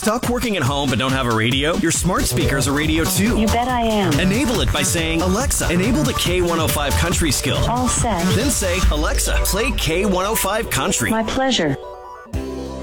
Stuck working at home but don't have a radio? Your smart speaker is a radio too. You bet I am. Enable it by saying, Alexa, enable the K105 country skill. All set. Then say, Alexa, play K105 country. My pleasure.